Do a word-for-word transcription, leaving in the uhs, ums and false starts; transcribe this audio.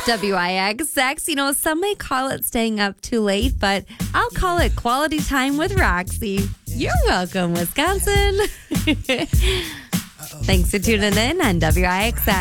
W I X X. You know, some may call it staying up too late, but I'll call it quality time with Roxy. You're welcome, Wisconsin. Thanks for tuning in on W I X X.